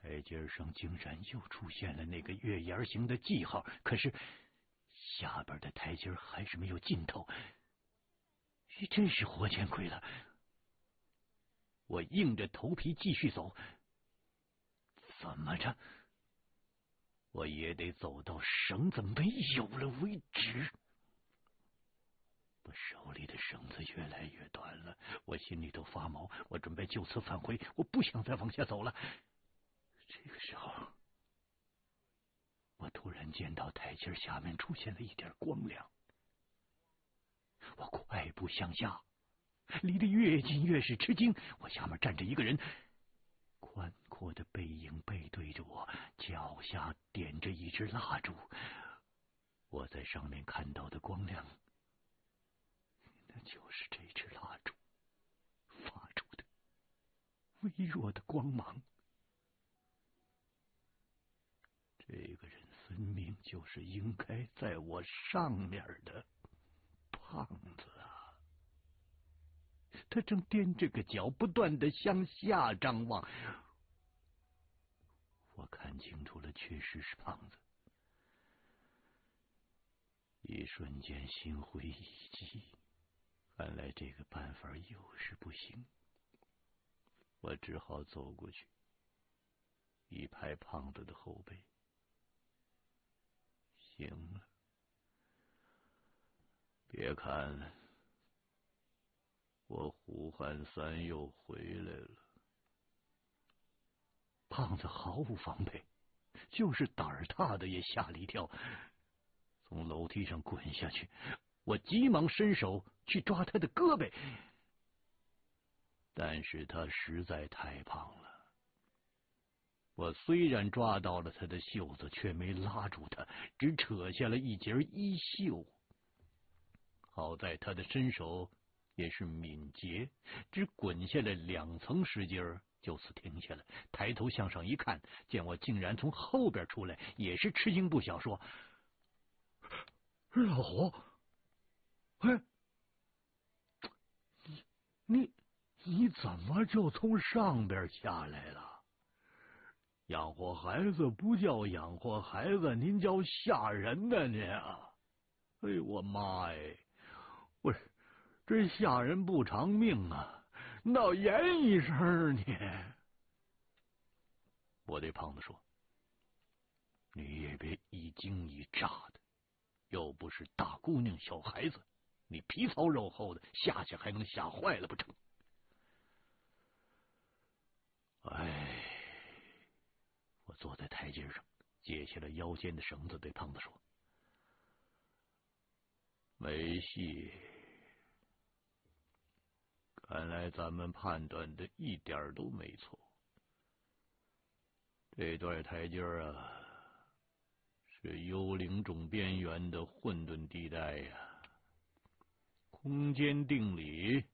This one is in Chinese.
台阶上竟然又出现了那个月牙形的记号，可是下边的台阶还是没有尽头，真是活见鬼了！我硬着头皮继续走，怎么着我也得走到绳子没有了为止。我手里的绳子越来越短了，我心里头发毛，我准备就此返回，我不想再往下走了。这个时候，我突然见到台阶下面出现了一点光亮，我快步向下，离得越近越是吃惊。我下面站着一个人，宽阔的背影背对着我，脚下点着一支蜡烛。我在上面看到的光亮，那就是这支蜡烛发出的微弱的光芒。这个人分明就是应该在我上面的胖子啊！他正踮着个脚，不断的向下张望。我看清楚了，确实是胖子。一瞬间心灰意激，看来这个办法又是不行。我只好走过去，一拍胖子的后背。行了，别看我胡汉三又回来了。胖子毫无防备，就是胆儿大的也吓了一跳，从楼梯上滚下去。我急忙伸手去抓他的胳膊，但是他实在太胖了。我虽然抓到了他的袖子，却没拉住他，只扯下了一截衣袖。好在他的身手也是敏捷，只滚下来2层石阶，就此停下了。抬头向上一看，见我竟然从后边出来，也是吃惊不小，说：“老胡，哎，你怎么就从上边下来了？养活孩子不叫养活孩子，您叫吓人呢您啊！哎呦我妈哎！不是，这吓人不偿命啊！你倒言一声你！”我对胖子说：“你也别一惊一乍的，又不是大姑娘小孩子，你皮糙肉厚的，吓吓还能吓坏了不成？”哎，我坐在台阶上，解下了腰间的绳子，对胖子说：“没戏。看来咱们判断的一点都没错。这段台阶啊，是幽灵种边缘的混沌地带呀。空间定理